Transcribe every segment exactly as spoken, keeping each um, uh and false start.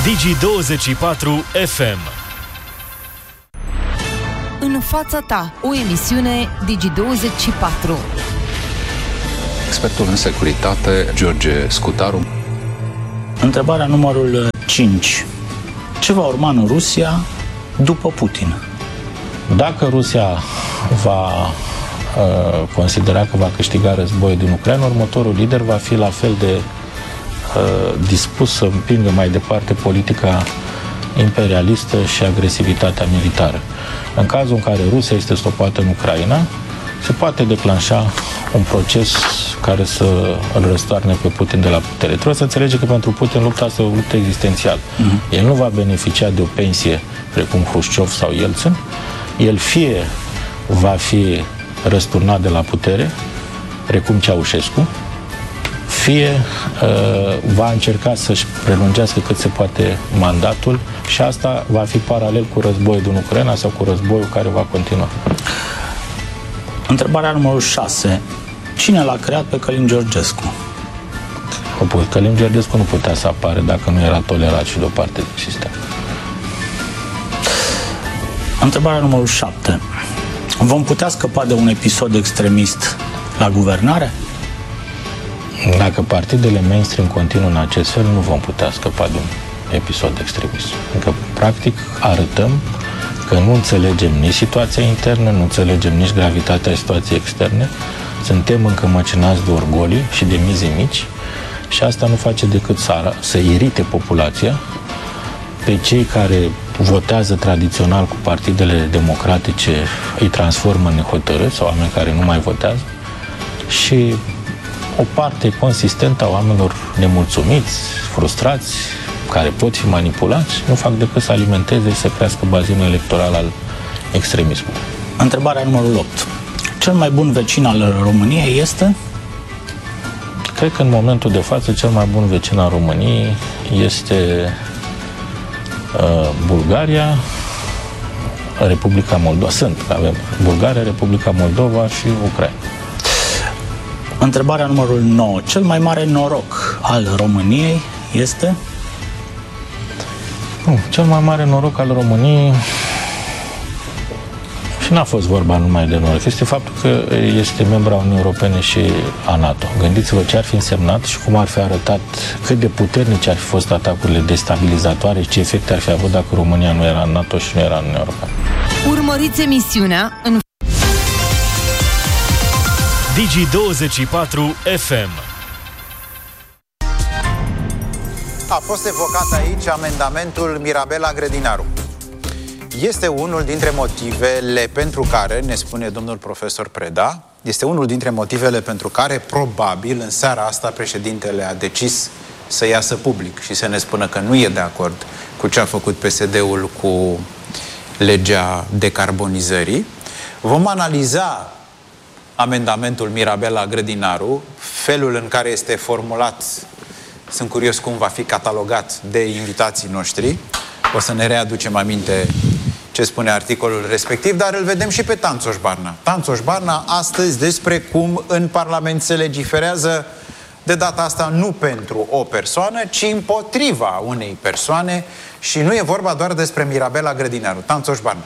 Digi douăzeci și patru F M. În fața ta, o emisiune Digi douăzeci și patru. Expertul în securitate, George Scutaru. Întrebarea numărul cinci. Ce va urma în Rusia după Putin? Dacă Rusia va uh, considera că va câștiga războiul din Ucraina, următorul lider va fi la fel de uh, dispus să împingă mai departe politica imperialistă și agresivitatea militară. În cazul în care Rusia este stopată în Ucraina, se poate declanșa un proces care să îl răstoarne pe Putin de la putere. Trebuie să înțelege că pentru Putin lupta asta e o luptă existențială. Uh-huh. El nu va beneficia de o pensie precum Hrușciov sau Yeltsin. El fie va fi răsturnat de la putere, precum Ceaușescu, fie uh, va încerca să-și prelungească cât se poate mandatul și asta va fi paralel cu războiul din Ucraina sau cu războiul care va continua. Întrebarea numărul șase. Cine l-a creat pe Călin Georgescu? Călin Georgescu nu putea să apare dacă nu era tolerat și de o parte din sistem. Întrebarea numărul șapte. Vom putea scăpa de un episod extremist la guvernare? Dacă partidele mainstream continuă în acest fel, nu vom putea scăpa de un episod extremist. Adică, practic, arătăm că nu înțelegem nici situația internă, nu înțelegem nici gravitatea situației externe, suntem încămăcinați de orgolii și de mize mici și asta nu face decât să, să irite populația. Pe cei care votează tradițional cu partidele democratice îi transformă în nehotărâți sau oameni care nu mai votează și o parte consistentă a oamenilor nemulțumiți, frustrați, care pot fi manipulați, nu fac decât să alimenteze și să crească bazinul electoral al extremismului. Întrebarea numărul opt. Cel mai bun vecin al României este? Cred că în momentul de față cel mai bun vecin al României este uh, Bulgaria, Republica Moldova. Sunt, avem Bulgaria, Republica Moldova și Ucraina. Întrebarea numărul nouă. Cel mai mare noroc al României este? Nu, cel mai mare noroc al României și n-a fost vorba numai de noroc, este faptul că este membru a Uniunii Europene și a NATO. Gândiți-vă ce ar fi însemnat și cum ar fi arătat, cât de puternice ar fi fost atacurile destabilizatoare și ce efecte ar fi avut dacă România nu era în NATO și nu era în Uniunea Europeană. Urmăriți emisiunea în Digi douăzeci și patru F M. A fost evocat aici amendamentul Mirabela Grădinaru. Este unul dintre motivele pentru care, ne spune domnul profesor Preda, este unul dintre motivele pentru care, probabil, în seara asta, președintele a decis să iasă public și să ne spună că nu e de acord cu ce a făcut P S D-ul cu legea decarbonizării. Vom analiza amendamentul Mirabela Grădinaru, felul în care este formulat. Sunt curios cum va fi catalogat de invitații noștri. O să ne readucem aminte ce spune articolul respectiv, dar îl vedem și pe Tanțoș Barna. Tanțoș Barna astăzi despre cum în Parlament se legiferează de data asta nu pentru o persoană, ci împotriva unei persoane și nu e vorba doar despre Mirabela Grădinaru. Tanțoș Barna.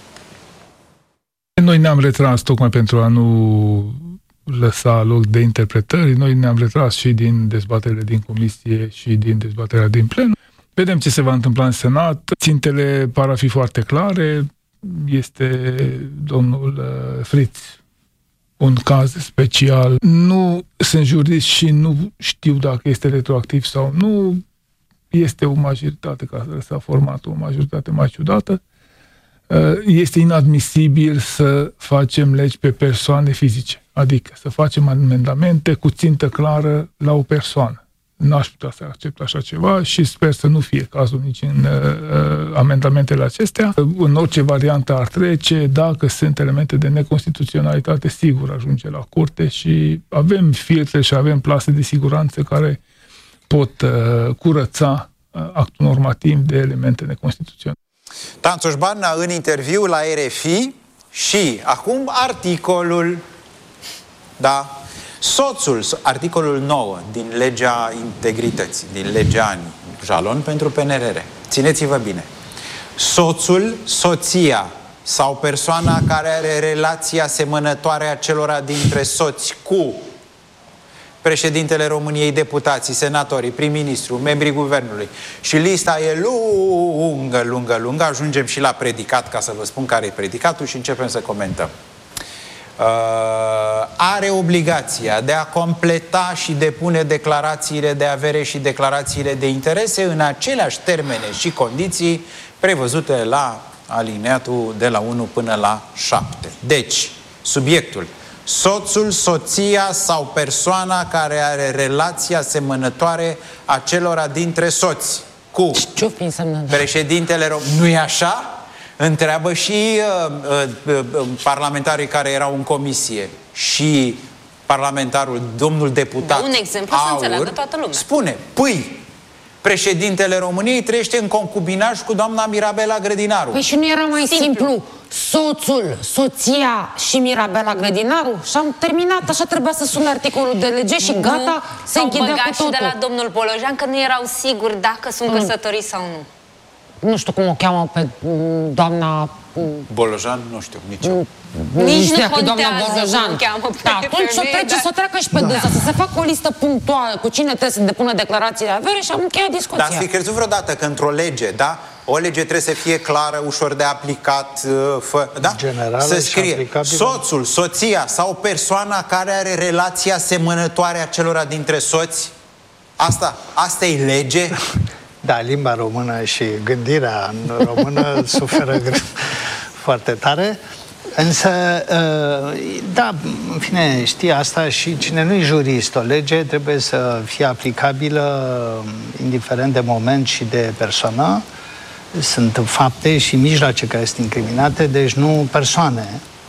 Noi ne-am retras tocmai pentru a nu lăsa loc de interpretări. Noi ne-am retras și din dezbaterile din comisie și din dezbaterea din plen. Vedem ce se va întâmpla în Senat. Țintele par a fi foarte clare. Este domnul Fritz un caz special. Nu sunt jurist și nu știu dacă este retroactiv sau nu. Este o majoritate, ca să s-a format o majoritate mai ciudată. Este inadmisibil să facem legi pe persoane fizice, adică să facem amendamente cu țintă clară la o persoană. N-aș putea să accept așa ceva și sper să nu fie cazul nici în uh, amendamentele acestea. În orice variantă ar trece, dacă sunt elemente de neconstituționalitate, sigur ajunge la curte și avem filtre și avem plase de siguranță care pot uh, curăța uh, actul normativ de elemente neconstituționale. Tanțoș Barna în interviu la R F I și acum articolul, da, soțul, articolul nouă din legea integrității, din legea ANI, jalon pentru P N R R. țineți-vă bine, soțul, soția sau persoana care are relații asemănătoare acelora dintre soți cu președintele României, deputații, senatorii, prim-ministru, membrii guvernului. Și lista e lungă, lungă, lungă. Ajungem și la predicat, ca să vă spun care e predicatul și începem să comentăm. Uh, are obligația de a completa și depune declarațiile de avere și declarațiile de interese în aceleași termene și condiții prevăzute la alineatul de la unu până la șapte. Deci, subiectul: soțul, soția sau persoana care are relații asemănătoare acelora dintre soți cu președintele României. Nu-i așa? Întreabă și uh, uh, uh, parlamentarii care erau în comisie și parlamentarul, domnul deputat de un exemplu Aur, să înțeleagă toată lumea. Spune, păi, președintele României trăiește în concubinaj cu doamna Mirabela Grădinaru. Păi și nu era mai simplu, simplu soțul, soția și Mirabela Grădinaru? Și am terminat, așa trebuia să sune articolul de lege și gata, se închidea cu totul. Și de la domnul Bolojan că nu erau siguri dacă sunt mm. căsătoriți sau nu. Nu știu cum o cheamă pe doamna... Bolojan, nu știu, nici eu. Nici nu contează doamna Bolojan. cum cheamă pe da, atunci o trece, da. să treacă și pe da. dânsa, să se facă o listă punctuală cu cine trebuie să depună declarații de avere și am încheiat discuția. Dar ați fi crezut vreodată că într-o lege, da? O lege trebuie să fie clară, ușor de aplicat, fă, da? Generală să scrie soțul, soția sau persoana care are relații asemănătoare acelora dintre soți? Asta, asta e lege? Da, limba română și gândirea în română suferă foarte tare. Însă, da, în fine, știi asta și cine nu e jurist. O lege trebuie să fie aplicabilă indiferent de moment și de persoană. Sunt fapte și mijloace care sunt incriminate, deci nu persoane.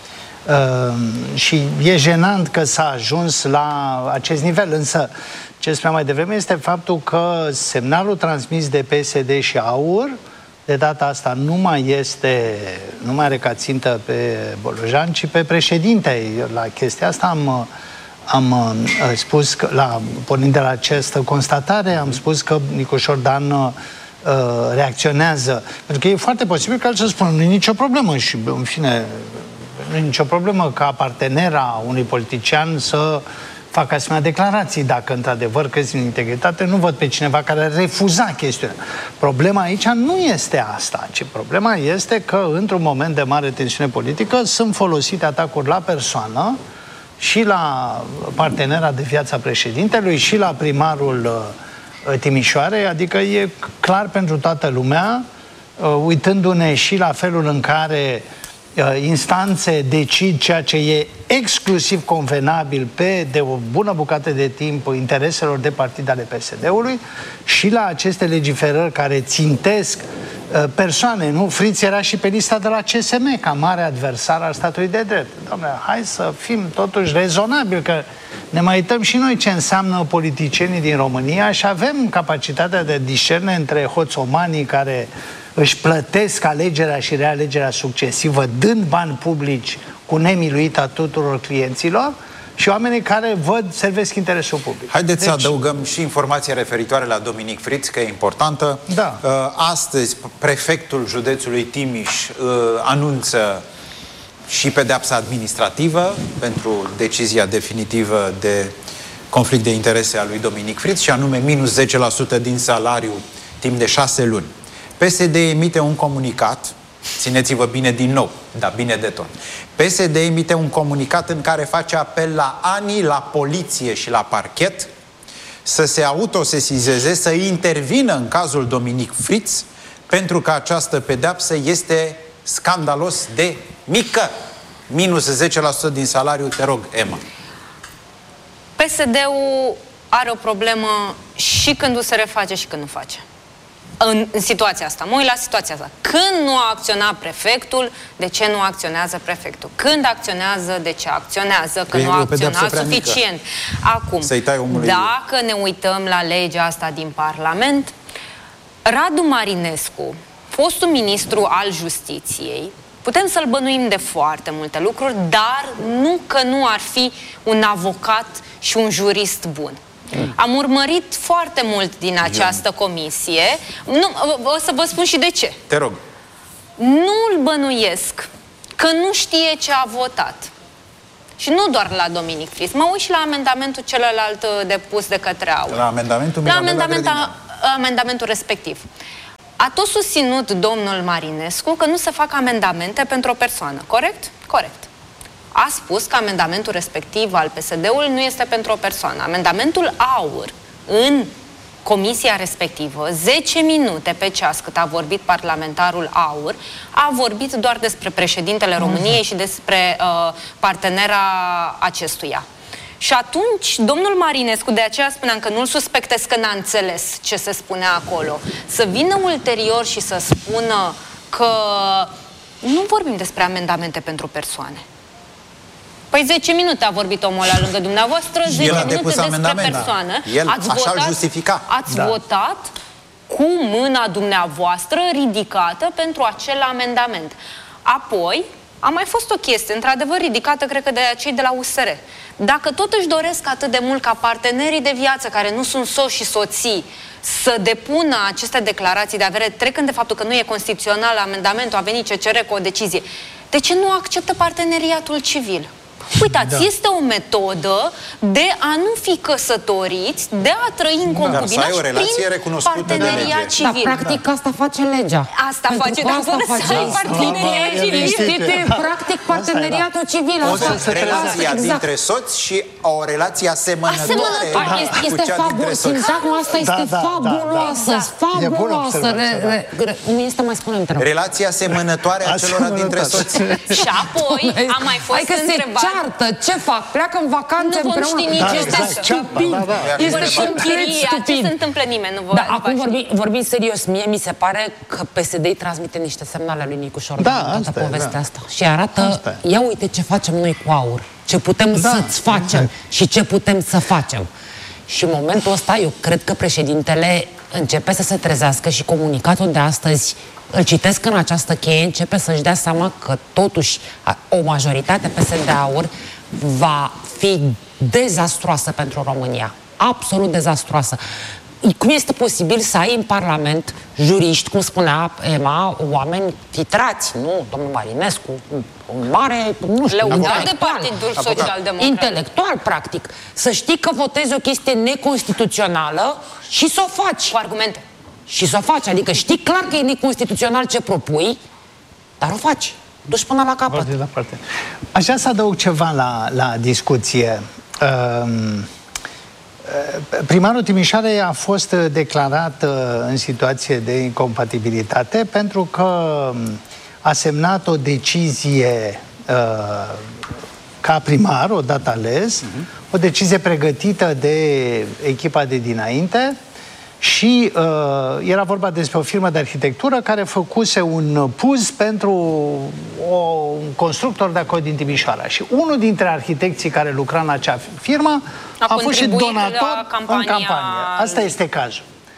Și e jenant că s-a ajuns la acest nivel, însă ce spuneam mai devreme este faptul că semnalul transmis de P S D și AUR de data asta nu mai este, nu mai are ca țintă pe Bolojan, ci pe președinte. La chestia asta am, am spus, că, la, pornind de la această constatare, am spus că Nicușor Dan uh, reacționează. Pentru că e foarte posibil că el să spună, nu e nicio problemă și, în fine, nu e nicio problemă ca partenera unui politician să fac asemenea declarații. Dacă într-adevăr crezi în integritate, nu văd pe cineva care ar refuza chestiunea. Problema aici nu este asta, ci problema este că într-un moment de mare tensiune politică sunt folosite atacuri la persoană și la partenera de viață a președintelui și la primarul uh, Timișoarei, adică e clar pentru toată lumea, uh, uitându-ne și la felul în care instanțe decid ceea ce e exclusiv convenabil pe de o bună bucată de timp intereselor de partid ale P S D-ului și la aceste legiferări care țintesc persoane, nu? Friț era și pe lista de la C S M ca mare adversar al statului de drept. Doamne, hai să fim totuși rezonabili, că ne mai uităm și noi ce înseamnă politicienii din România și avem capacitatea de discerne între hoțomanii care își plătesc alegerea și realegerea succesivă, dând bani publici cu nemiluita tuturor clienților, și oamenii care văd, servesc interesul public. Haideți deci... să adăugăm și informația referitoare la Dominic Friț, că e importantă. Da. Astăzi, prefectul județului Timiș anunță și pedeapsa administrativă pentru decizia definitivă de conflict de interese a lui Dominic Friț, și anume minus zece la sută din salariu timp de șase luni. P S D emite un comunicat, țineți-vă bine din nou, dar bine de tot. P S D emite un comunicat în care face apel la A N I, la poliție și la parchet să se autosesizeze, să intervină în cazul Dominic Friț, pentru că această pedeapsă este scandalos de mică. Minus zece la sută din salariu, te rog, Emma. P S D-ul are o problemă și când se reface și când nu face. În, în situația asta, mă uit la situația asta. Când nu a acționat prefectul, de ce nu acționează prefectul? Când acționează, de ce acționează? Că nu a acționat suficient. Acum, dacă ne uităm la legea asta din Parlament, Radu Marinescu, fostul ministru al Justiției, putem să-l bănuim de foarte multe lucruri, dar nu că nu ar fi un avocat și un jurist bun. Am urmărit foarte mult din această comisie. Nu, o să vă spun și de ce. Te rog. Nu-l bănuiesc că nu știe ce a votat. Și nu doar la Dominic Fris. Mă uit și la amendamentul celălalt depus de către AUR. La amendamentul La amendament, amendamentul respectiv. A tot susținut domnul Marinescu că nu se fac amendamente pentru o persoană. Corect? Corect. A spus că amendamentul respectiv al P S D-ului nu este pentru o persoană. Amendamentul AUR în comisia respectivă, zece minute pe ceas cât a vorbit parlamentarul AUR, a vorbit doar despre președintele României și despre uh, partenera acestuia. Și atunci, domnul Marinescu, de aceea spuneam că nu-l suspectez că n-a înțeles ce se spunea acolo, să vină ulterior și să spună că nu vorbim despre amendamente pentru persoane. Păi zece minute a vorbit omul ăla lângă dumneavoastră, zece minute despre persoană. El ați așa votat, justifica. Ați da. votat cu mâna dumneavoastră ridicată pentru acel amendament. Apoi, a mai fost o chestie, într-adevăr ridicată, cred că de cei de la U S R. Dacă tot își doresc atât de mult ca partenerii de viață, care nu sunt soți și soții, să depună aceste declarații de avere, trecând de faptul că nu e constituțional amendamentul, a venit C C R cu o decizie, de ce nu acceptă parteneriatul civil? Uitați, da. este o metodă de a nu fi căsătoriți, de a trăi în concubinaj prin parteneriat civil. Dar practic asta face legea. Asta Pentru face, dar fără să ai parteneriat civil. Este practic parteneriatul civil. O relația dintre soți și o relație asemănătoare Este fabulos. Sintagma asta este fabuloasă. Fabuloasă. Nu este, mai spune-mi, te rog. Relația asemănătoare a celor dintre soți. Și apoi a mai fost întrebat. Ce fac? Pleacă în vacanțe nu împreună? Nu vom ști nici este stupid. Este complet stupid. Ce se întâmplă nimeni? Nu vă da, acum vorbim, vorbim serios. Mie mi se pare că P S D îi transmite niște semnale lui Nicu Șordan da, în toată povestea da. asta. Și arată, asta. ia uite ce facem noi cu AUR. Ce putem da. să-ți facem și ce putem să facem. Și în momentul ăsta eu cred că președintele începe să se trezească și comunicatul de astăzi îl citesc în această cheie, începe să-și dea seama că totuși o majoritate P S D-AUR va fi dezastroasă pentru România. Absolut dezastroasă. Cum este posibil să ai în Parlament juriști, cum spunea Emma, oameni titrați, nu? Domnul Marinescu, un mare, nu știu, lăudat de Partidul Social-Democrat. Intelectual, practic. Să știi că votezi o chestie neconstituțională și să o faci. Cu argumente. Și să o faci, adică știi clar că e neconstituțional ce propui, dar o faci. Duci până la capăt. Aș vrea să adaug ceva la, la discuție. Um, primarul Timișoarei a fost declarat în situație de incompatibilitate pentru că a semnat o decizie uh, ca primar, odată ales, uh-huh. o decizie pregătită de echipa de dinainte. Și uh, era vorba despre o firmă de arhitectură care făcuse un puz pentru o, un constructor de acolo din Timișoara. Și unul dintre arhitecții care lucra în acea firmă a, a fost și donator campania... în campanie. Asta este cazul.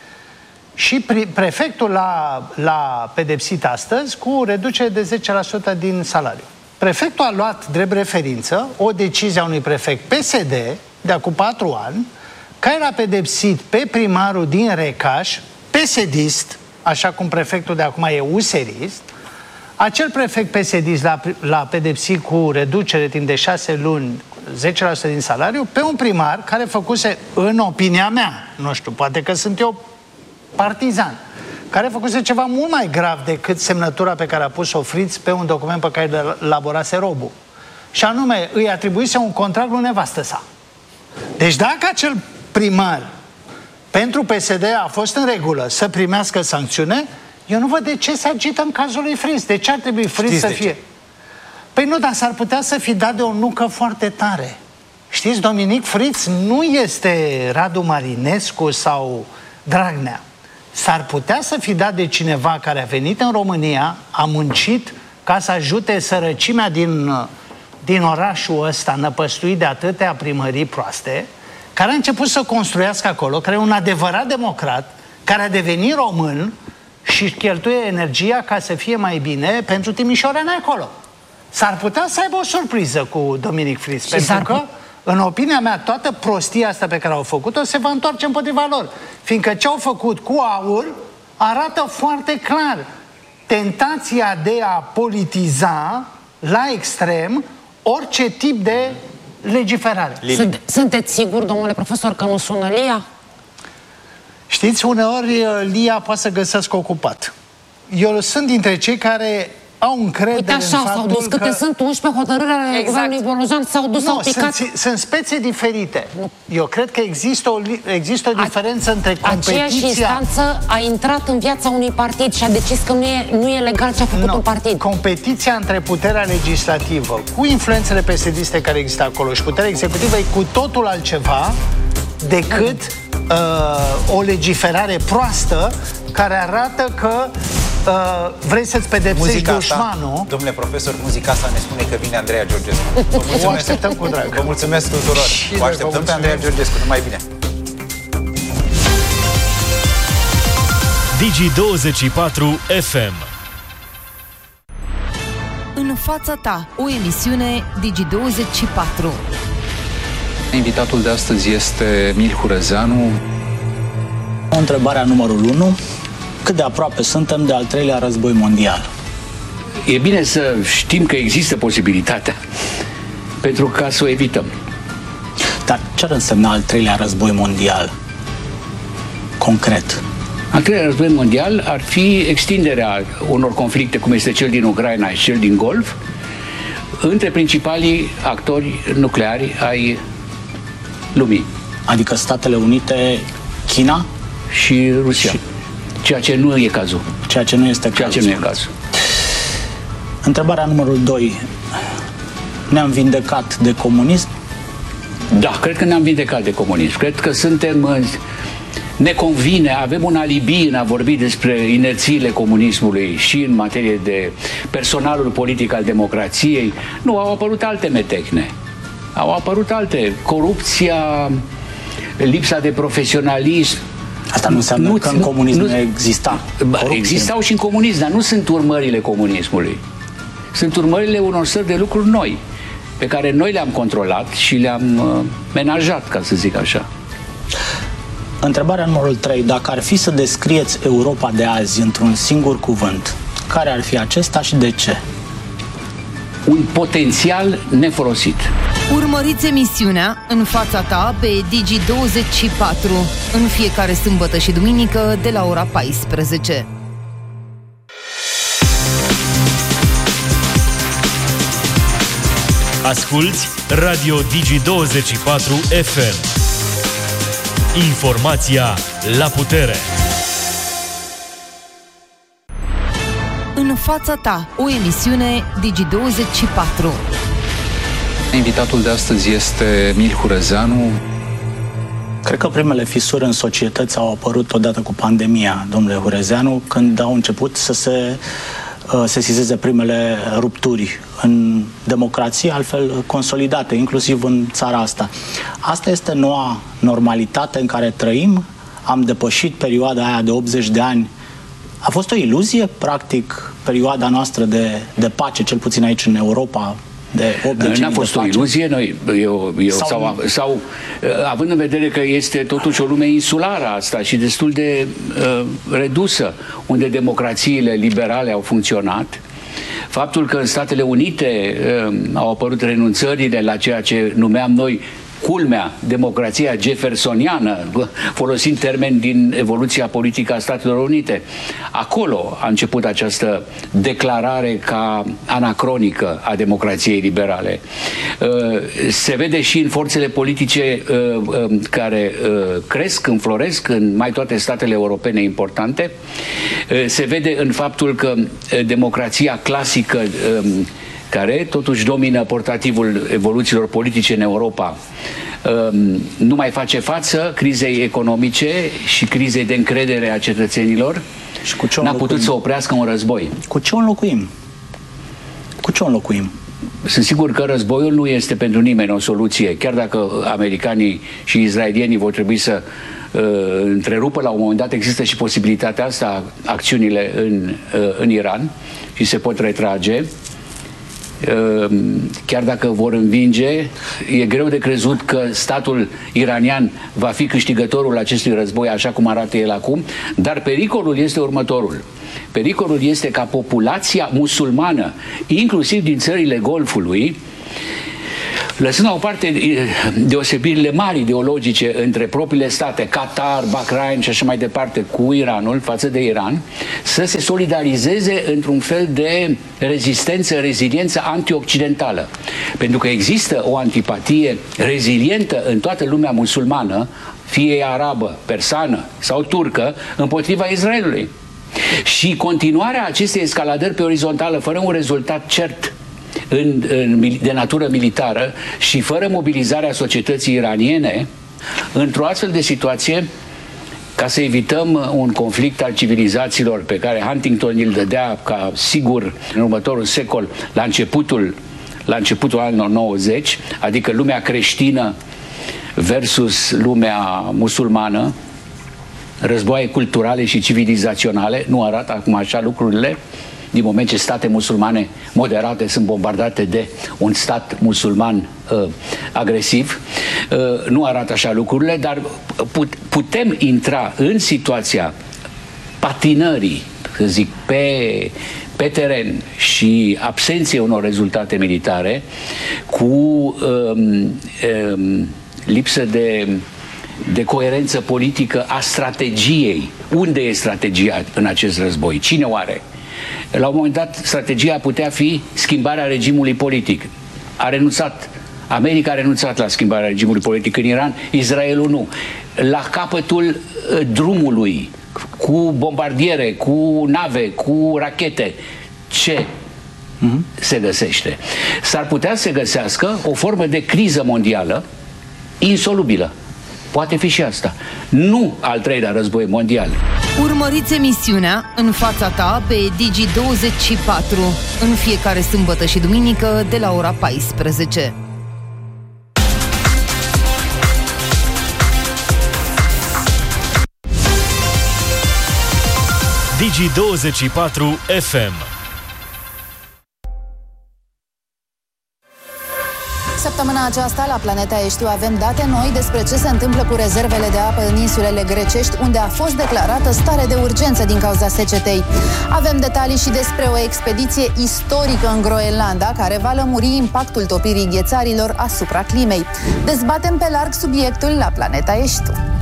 Și pre prefectul l-a pedepsit astăzi cu reducere de zece la sută din salariu. Prefectul a luat drept referință o decizie a unui prefect P S D de acum patru ani, care l-a pedepsit pe primarul din Recaș, P S D-ist, așa cum prefectul de acum e U S R-ist. Acel prefect P S D-ist l-a pedepsit cu reducere timp de șase luni, zece la sută din salariu, pe un primar care făcuse, în opinia mea, nu știu, poate că sunt eu partizan, care făcuse ceva mult mai grav decât semnătura pe care a pus-o Fritz pe un document pe care îl elaborase Robu. Și anume, îi atribuise un contract lui nevastă sa. Deci dacă acel primar pentru P S D a fost în regulă să primească sancțiune, eu nu văd de ce se agită în cazul lui Fritz. De ce ar trebui Fritz Știți să fie? Ce? Păi nu, dar s-ar putea să fi dat de o nucă foarte tare. Știți, Dominic Fritz nu este Radu Marinescu sau Dragnea. S-ar putea să fi dat de cineva care a venit în România, a muncit ca să ajute sărăcimea din, din orașul ăsta năpăstuit de atâtea primării proaste, care a început să construiască acolo, care e un adevărat democrat, care a devenit român și cheltuie energia ca să fie mai bine pentru timișoreni acolo. S-ar putea să aibă o surpriză cu Dominic Fritz, pentru că în opinia mea, toată prostia asta pe care au făcut-o se va întoarce împotriva lor. Fiindcă ce au făcut cu aur arată foarte clar tentația de a politiza la extrem orice tip de legiferare. Sunt, sunteți sigur, domnule profesor, că nu sună Lia? Știți, uneori Lia poate să găsească ocupat. Eu sunt dintre cei care au încredere. Uite așa, în faptul s-au dus, că... câte sunt unsprezece hotărârea exact. Guvernului Bolojan, s-au dus, nu, s-au picat. Sunt, sunt spețe diferite. Nu. Eu cred că există o, există o diferență a, între competiția... Aceeași instanță a intrat în viața unui partid și a decis că nu e, nu e legal ce a făcut no. un partid. Competiția între puterea legislativă cu influențele P S D-iste care există acolo și puterea executivă e cu totul altceva decât uh, o legiferare proastă care arată că uh, vrei să-ți pedepsești dușmanul. Domnule profesor, muzica asta ne spune că vine Andreea Georgescu. Vă mulțumesc. O așteptăm cu drag. Vă mulțumesc tuturor. Vă așteptăm pe Andreea Georgescu. Numai bine. Digi douăzeci și patru F M. În fața ta, o emisiune Digi douăzeci și patru. Invitatul de astăzi este Emil Hurezeanu. Întrebarea numărul unu. Cât de aproape suntem de al treilea război mondial? E bine să știm că există posibilitatea pentru ca să o evităm. Dar ce ar însemna al treilea război mondial? Concret. Al treilea război mondial ar fi extinderea unor conflicte, cum este cel din Ucraina și cel din Golf, între principalii actori nucleari ai lumii. Adică Statele Unite, China și Rusia. Și... Ceea ce nu e cazul. Ceea ce nu este Ceea cazul. ce nu e cazul. Întrebarea numărul doi. Ne-am vindecat de comunism? Da, cred că ne-am vindecat de comunism. Cred că suntem... Ne convine, avem un alibi în a vorbi despre inerțiile comunismului și în materie de personalul politic al democrației. Nu, au apărut alte metehne. Au apărut alte. Corupția, lipsa de profesionalism. Asta nu înseamnă nu, că în comunism nu, nu exista corupție. Existau și în comunism, dar nu sunt urmările comunismului. Sunt urmările unor sări de lucruri noi, pe care noi le-am controlat și le-am uh, menajat, ca să zic așa. Întrebarea numărul trei. Dacă ar fi să descrieți Europa de azi într-un singur cuvânt, care ar fi acesta și de ce? Un potențial nefolosit. Urmăriți emisiunea În fața ta pe Digi douăzeci și patru în fiecare sâmbătă și duminică de la ora paisprezece. Asculți Radio Digi douăzeci și patru F M. Informația la putere. În fața ta, o emisiune Digi douăzeci și patru. Invitatul de astăzi este Emil Hurezeanu. Cred că primele fisuri în societăți au apărut odată cu pandemia, domnule Hurezeanu, când au început să se uh, sesizeze primele rupturi în democrație, altfel consolidate, inclusiv în țara asta. Asta este noua normalitate în care trăim. Am depășit perioada aia de optzeci de ani. A fost o iluzie, practic, perioada noastră de, de pace, cel puțin aici în Europa, de opt decenii. N-a fost o iluzie, noi, eu, eu, sau, sau, sau având în vedere că este totuși o lume insulară asta și destul de uh, redusă, unde democrațiile liberale au funcționat, faptul că în Statele Unite uh, au apărut renunțările la ceea ce numeam noi culmea, democrația jeffersoniană, folosind termeni din evoluția politică a Statelor Unite. Acolo a început această declarare ca anacronică a democrației liberale. Se vede și în forțele politice care cresc, înfloresc în mai toate statele europene importante. Se vede în faptul că democrația clasică, care totuși domină portativul evoluțiilor politice în Europa, nu mai face față crizei economice și crizei de încredere a cetățenilor și cu ce n-a putut să oprească un război. Cu ce o înlocuim? Cu ce o înlocuim? Sunt sigur că războiul nu este pentru nimeni o soluție, chiar dacă americanii și israelienii vor trebui să uh, întrerupă la un moment dat. Există și posibilitatea asta, acțiunile în, uh, în Iran, și se pot retrage. chiar dacă vor învinge, e greu de crezut că statul iranian va fi câștigătorul acestui război așa cum arată el acum, dar pericolul este următorul. Pericolul este ca populația musulmană, inclusiv din țările Golfului, lăsând la o parte deosebirile mari ideologice între propriile state, Qatar, Bahrain și așa mai departe, cu Iranul, față de Iran, să se solidarizeze într-un fel de rezistență, reziliență antioccidentală. Pentru că există o antipatie rezilientă în toată lumea musulmană, fie arabă, persană sau turcă, împotriva Israelului. Și continuarea acestei escaladări pe orizontală, fără un rezultat cert, În, în, de natură militară și fără mobilizarea societății iraniene, într-o astfel de situație, ca să evităm un conflict al civilizațiilor pe care Huntington îl dădea ca sigur în următorul secol, la începutul, la începutul anilor nouăzeci, adică lumea creștină versus lumea musulmană, războaie culturale și civilizaționale, nu arată acum așa lucrurile, din moment ce state musulmane moderate sunt bombardate de un stat musulman uh, agresiv. Uh, nu arată așa lucrurile, dar put, putem intra în situația patinării, să zic, pe, pe teren și absenței unor rezultate militare cu um, um, lipsă de de coerență politică a strategiei. Unde e strategia în acest război? Cine o are? La un moment dat, strategia putea fi schimbarea regimului politic. A renunțat, America a renunțat la schimbarea regimului politic în Iran, Israelul nu. La capătul drumului, cu bombardiere, cu nave, cu rachete, ce uh-huh. se găsește? S-ar putea să se găsească o formă de criză mondială insolubilă. Poate fi și asta. Nu al treilea război mondial. Urmăriți emisiunea În fața ta pe Digi douăzeci și patru în fiecare sâmbătă și duminică de la ora paisprezece. Digi douăzeci și patru F M. Săptămâna aceasta, la Planeta Eștiu, avem date noi despre ce se întâmplă cu rezervele de apă în insulele grecești, unde a fost declarată stare de urgență din cauza secetei. Avem detalii și despre o expediție istorică în Groenlanda, care va lămuri impactul topirii ghețarilor asupra climei. Dezbatem pe larg subiectul la Planeta Eștiu.